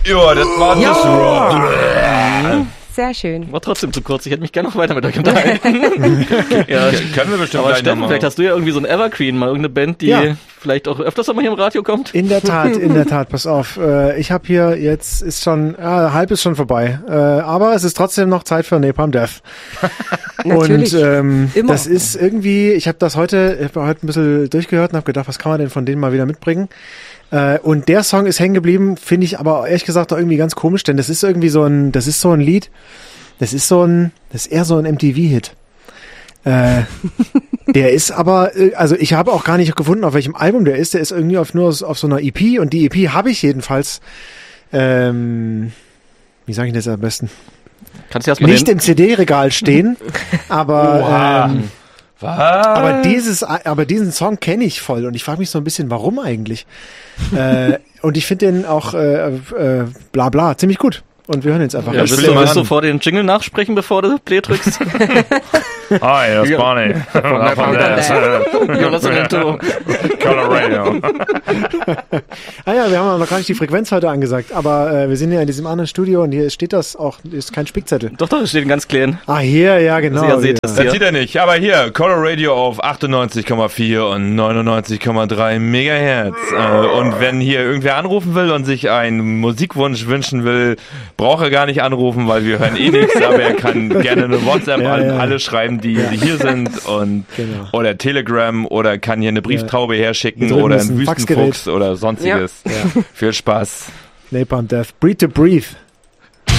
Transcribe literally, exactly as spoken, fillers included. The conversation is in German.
Ja, das war das Raw. Sehr schön. War trotzdem zu kurz. Ich hätte mich gerne noch weiter mit euch unterhalten. ja, können wir bestimmt aber gleich Steffen, noch mal. vielleicht hast du ja irgendwie so ein Evergreen, mal irgendeine Band, die Ja. vielleicht auch öfters mal hier im Radio kommt. In der Tat, in der Tat, pass auf. Äh, ich habe hier jetzt, ist schon, ja, halb ist schon vorbei. Äh, aber es ist trotzdem noch Zeit für Napalm Death. Natürlich. Und ähm, Immer. das ist irgendwie, ich habe das heute, ich habe heute ein bisschen durchgehört und habe gedacht, was kann man denn von denen mal wieder mitbringen? Äh, und der Song ist hängen geblieben, finde ich aber ehrlich gesagt auch irgendwie ganz komisch, denn das ist irgendwie so ein, das ist so ein Lied, das ist so ein, das ist eher so ein M T V-Hit. Äh, der ist aber, äh, also ich habe auch gar nicht gefunden, auf welchem Album der ist. Der ist irgendwie auf nur auf so einer E P und die E P habe ich jedenfalls, ähm, wie sage ich das am besten? Kannst du erstmal Nicht im C D-Regal stehen, aber ähm, Was? aber dieses, aber diesen Song kenne ich voll und ich frage mich so ein bisschen, warum eigentlich? äh, und ich finde den auch äh, äh, bla bla ziemlich gut. Und wir hören jetzt einfach. Ja, Ich willst will du, mal willst du an. vor den Jingle nachsprechen, bevor du Play drückst? Hi, das ist Barney. Von Jonas Colorado. Ah ja, wir haben noch gar nicht die Frequenz heute angesagt, aber äh, wir sind ja in diesem anderen Studio und hier steht das auch, ist kein Spickzettel. Doch, doch, es steht ganz klein. Ah, hier, ja, genau. Also ihr seht ja. es. Das sieht er nicht, aber hier, Colorado auf achtundneunzig Komma vier und neunundneunzig Komma drei Megahertz. Äh, und wenn hier irgendwer anrufen will und sich einen Musikwunsch wünschen will, braucht er gar nicht anrufen, weil wir hören eh nichts, aber er kann gerne eine WhatsApp Ja, an ja. alle schreiben, die, die hier sind und Genau. oder Telegram oder kann hier eine Brieftaube herschicken Hier drüben oder ist ein ein Wüstenfuchs oder sonstiges. Viel Spaß. Napalm Death. Breathe to Breathe.